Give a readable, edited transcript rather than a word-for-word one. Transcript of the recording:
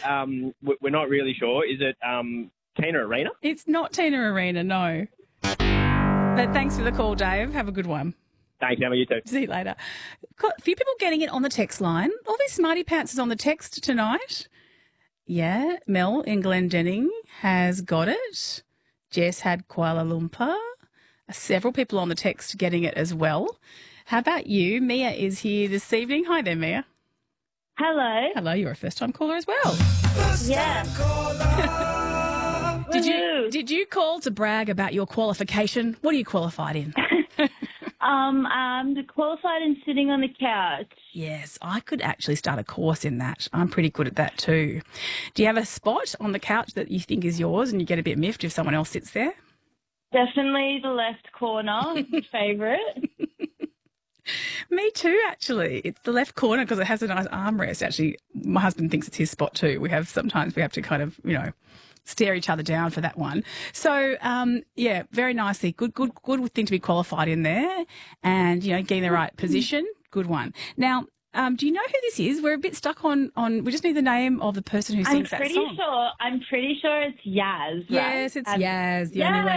we're not really sure. Is it Tina Arena? It's not Tina Arena, no. But thanks for the call, Dave. Have a good one. Thanks, Emma. You too. See you later. Got a few people getting it on the text line. All these smarty pants is on the text tonight. Yeah, Mel in Glendenning has got it. Jess had Kuala Lumpur. Several people on the text getting it as well. How about you? Mia is here this evening. Hi there, Mia. Hello. Hello, you're a first-time caller as well. Yeah. Did you call to brag about your qualification? What are you qualified in? I'm qualified in sitting on the couch. Yes, I could actually start a course in that. I'm pretty good at that too. Do you have a spot on the couch that you think is yours and you get a bit miffed if someone else sits there? Definitely the left corner, favourite. Me too, actually. It's the left corner because it has a nice armrest. Actually, my husband thinks it's his spot too. Sometimes we have to kind of, stare each other down for that one. So, yeah, very nicely. Good thing to be qualified in there and, getting the right position. Good one. Now, do you know who this is? We're a bit stuck on we just need the name of the person who sings that song. I'm pretty sure it's Yaz, right? Yes, it's Yaz. The only way